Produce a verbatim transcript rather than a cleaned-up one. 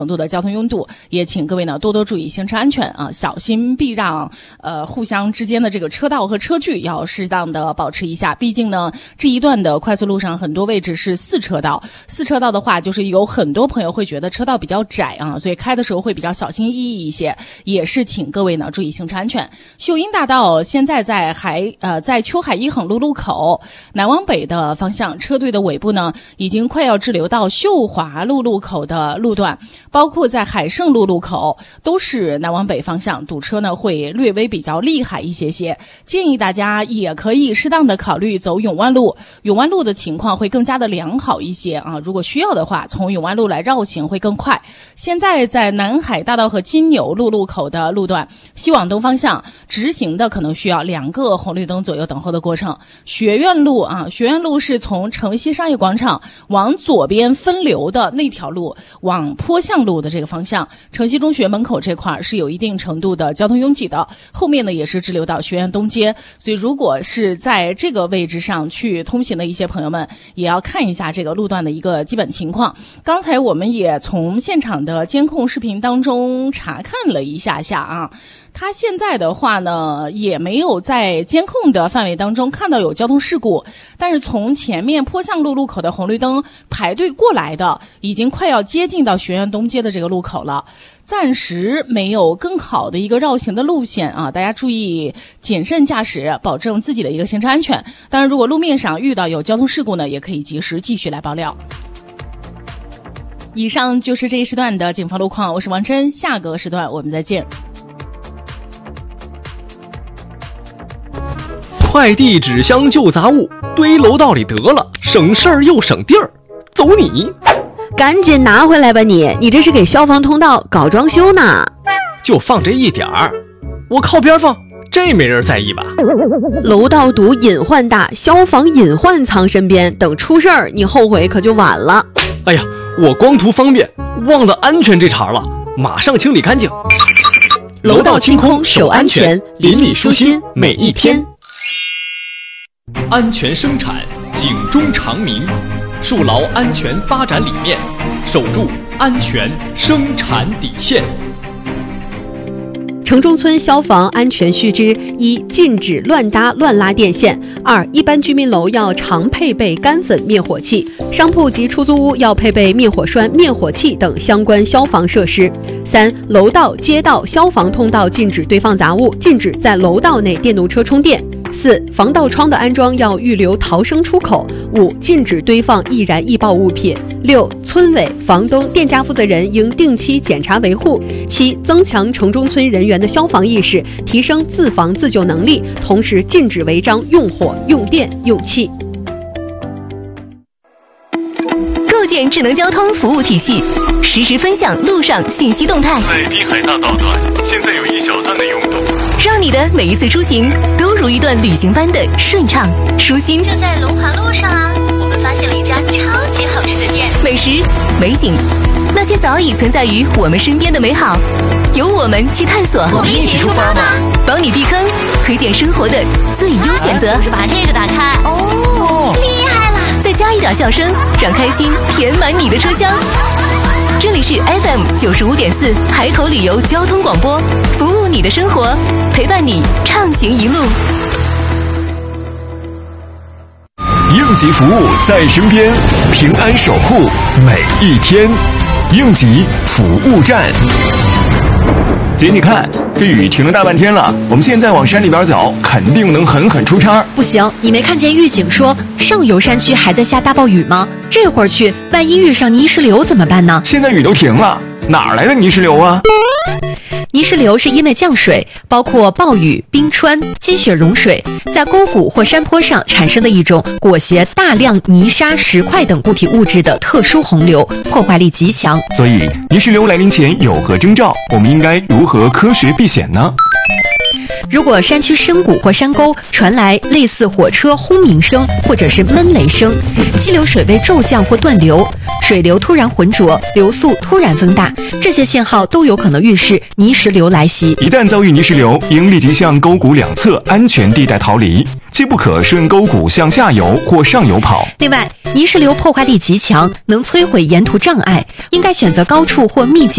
程度的交通拥堵，也请各位呢多多注意行车安全啊，小心避让，呃，互相之间的这个车道和车距要适当的保持一下。毕竟呢，这一段的快速路上很多位置是四车道，四车道的话，就是有很多朋友会觉得车道比较窄啊，所以开的时候会比较小心翼翼一些，也是请各位呢注意行车安全。秀英大道现在在海呃在秋海一横路路口南往北的方向，车队的尾部呢已经快要滞留到秀华路路口的路段。包括在海盛路路口都是南往北方向，堵车呢会略微比较厉害一些些，建议大家也可以适当的考虑走永万路，永万路的情况会更加的良好一些啊，如果需要的话从永万路来绕行会更快。现在在南海大道和金牛路路口的路段西往东方向直行的可能需要两个红绿灯左右等候的过程。学院路啊，学院路是从城西商业广场往左边分流的那条路往坡向路的这个方向，城西中学门口这块是有一定程度的交通拥挤的，后面呢也是滞留到学院东街，所以如果是在这个位置上去通行的一些朋友们，也要看一下这个路段的一个基本情况。刚才我们也从现场的监控视频当中查看了一下下啊，他现在的话呢也没有在监控的范围当中看到有交通事故，但是从前面坡向路路口的红绿灯排队过来的已经快要接近到学院东街的这个路口了，暂时没有更好的一个绕行的路线啊，大家注意谨慎驾驶，保证自己的一个行车安全。当然如果路面上遇到有交通事故呢，也可以及时继续来爆料。以上就是这一时段的警方路况，我是王真，下个时段我们再见。 快递、纸箱、旧杂物堆楼道里得了，省事儿又省地儿，走你！ 赶紧拿回来吧你！你这是给消防通道搞装修呢？ 就放这一点儿，我靠边放，这没人在意吧？ 楼道堵隐患大，消防隐患藏身边，等出事儿你后悔可就晚了。 哎呀，我光图方便，忘了安全这茬了，马上清理干净。 楼道清空，守安全， 邻里舒心每一天。安全生产，警钟长鸣，树牢安全发展理念，守住安全生产底线。 城中村消防安全须知：一、禁止乱搭乱拉电线；二、一般居民楼要常配备干粉灭火器，商铺及出租屋要配备灭火栓、灭火器等相关消防设施。三、楼道、街道、消防通道禁止堆放杂物，禁止在楼道内电动车充电。四、防盗窗的安装要预留逃生出口。五、禁止堆放易燃易爆物品。六、村委、房东、店家负责人应定期检查维护。七、增强城中村人员的消防意识，提升自防自救能力，同时禁止违章用火、用电、用气。 构建智能交通服务体系，实时分享路上信息动态。 在滨海大道段，现在有一小段的拥堵， 让你的每一次出行都如一段旅行般的顺畅舒心。 就在龙华路上啊，我们发现了一家超级好吃的店， 美食、美景，那些早已存在于我们身边的美好，由我们去探索。 我们一起出发吧！ 帮你避坑，推荐生活的最优选择。 就是把这个打开，哦，厉害了！ 再加一点笑声，让开心填满你的车厢。这里是 F M 九十五点四海口旅游交通广播，服务你的生活，陪伴你畅行一路。 应急服务在身边，平安守护每一天。应急服务站。姐，你看这雨停了大半天了，我们现在往山里边走，肯定能狠狠出差。 不行，你没看见预警说上游山区还在下大暴雨吗？这会儿去，万一遇上泥石流怎么办呢？ 现在雨都停了，哪儿来的泥石流啊？ 泥石流是因为降水，包括暴雨、冰川、积雪融水，在沟谷或山坡上产生的一种裹挟大量泥沙、石块等固体物质的特殊洪流，破坏力极强。 所以，泥石流来临前有何征兆？我们应该如何科学避险呢？ 如果山区深谷或山沟传来类似火车轰鸣声或者是闷雷声，激流水位骤降或断流，水流突然浑浊，流速突然增大，这些信号都有可能预示泥石流来袭。 一旦遭遇泥石流，应立即向沟谷两侧安全地带逃离，切不可顺沟谷向下游或上游跑。 另外，泥石流破坏力极强，能摧毁沿途障碍，应该选择高处或密集